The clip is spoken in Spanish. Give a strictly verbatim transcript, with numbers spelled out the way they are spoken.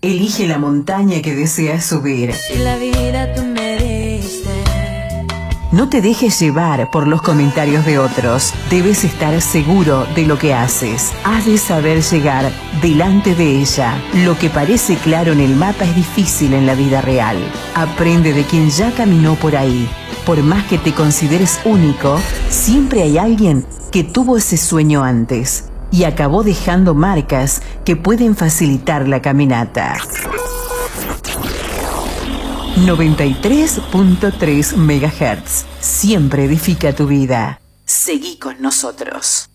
Elige la montaña que deseas subir. Si la vida tú me diste. No te dejes llevar por los comentarios de otros. Debes estar seguro de lo que haces. Has de saber llegar delante de ella. Lo que parece claro en el mapa es difícil en la vida real. Aprende de quien ya caminó por ahí. Por más que te consideres único, siempre hay alguien que tuvo ese sueño antes y acabó dejando marcas que pueden facilitar la caminata. noventa y tres punto tres megahertz. Siempre edifica tu vida. Seguí con nosotros.